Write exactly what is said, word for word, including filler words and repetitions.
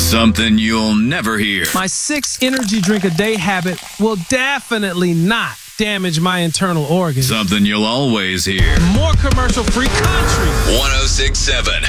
Something you'll never hear. My six energy drink a day habit will definitely not damage my internal organs. Something you'll always hear. More commercial-free country. one oh six point seven